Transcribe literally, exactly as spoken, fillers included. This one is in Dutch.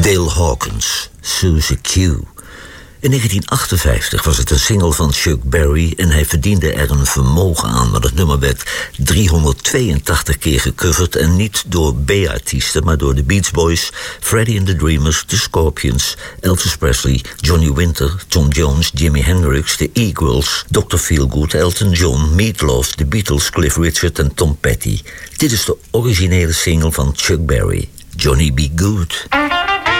Dale Hawkins, Susie Q. In negentien achtenvijftig was het een single van Chuck Berry en hij verdiende er een vermogen aan, want het nummer werd driehonderdtweeëntachtig keer gecoverd en niet door B-artiesten, maar door de Beach Boys, Freddie and the Dreamers, The Scorpions, Elvis Presley, Johnny Winter, Tom Jones, Jimi Hendrix, The Eagles, dokter Feelgood, Elton John, Meat Loaf, The Beatles, Cliff Richard en Tom Petty. Dit is de originele single van Chuck Berry, Johnny Be Good.